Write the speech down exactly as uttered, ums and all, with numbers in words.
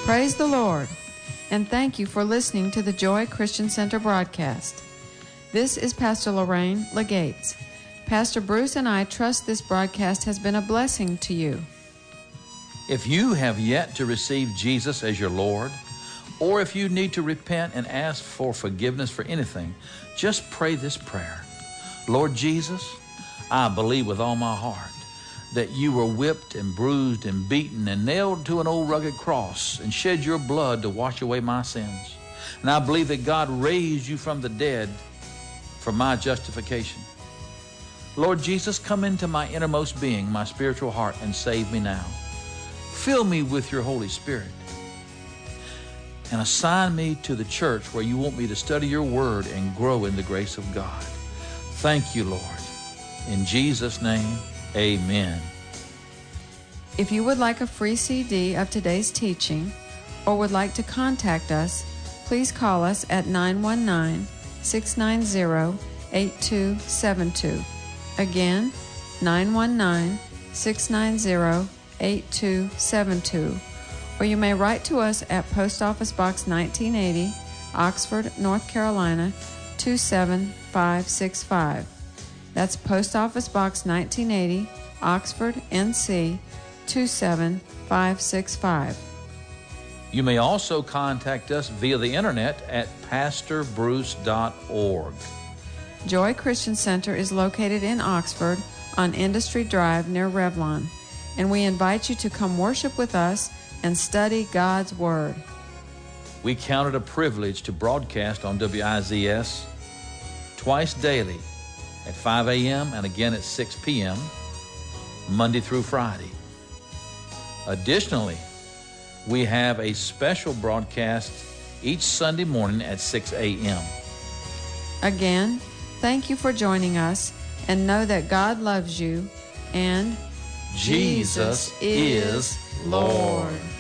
Praise the Lord, and thank you for listening to the Joy Christian Center broadcast. This is Pastor Lorraine Legates. Pastor Bruce and I trust this broadcast has been a blessing to you. If you have yet to receive Jesus as your Lord, or if you need to repent and ask for forgiveness for anything, just pray this prayer. Lord Jesus, I believe with all my heart that you were whipped and bruised and beaten and nailed to an old rugged cross and shed your blood to wash away my sins. And I believe that God raised you from the dead for my justification. Lord Jesus, come into my innermost being, my spiritual heart, and save me now. Fill me with your Holy Spirit and assign me to the church where you want me to study your word and grow in the grace of God. Thank you, Lord. In Jesus' name, amen. If you would like a free C D of today's teaching or would like to contact us, please call us at nine one nine, six nine zero, eight two seven two. Again, nine one nine, six nine zero, eight two seven two. Or you may write to us at Post Office Box nineteen eighty, Oxford, North Carolina, two seven five six five. That's Post Office Box nineteen eighty, Oxford, N C, two seven five six five. You may also contact us via the internet at pastor bruce dot org. Joy Christian Center is located in Oxford on Industry Drive near Revlon, and we invite you to come worship with us and study God's Word. We count it a privilege to broadcast on W I Z S twice daily at five a.m. and again at six p.m., Monday through Friday. Additionally, we have a special broadcast each Sunday morning at six a.m. Again, thank you for joining us, and know that God loves you and Jesus is Lord.